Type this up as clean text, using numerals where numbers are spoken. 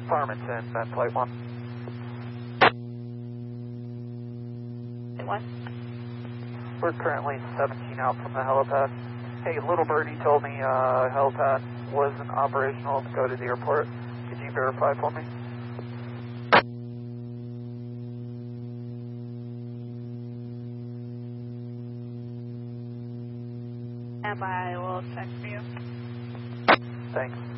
Farmington, that's Flight 1. What? We're currently 17 out from the helipad. Hey, Little Birdie told me helipad wasn't operational to go to the airport. Could you verify for me? And I will check for you. Thanks.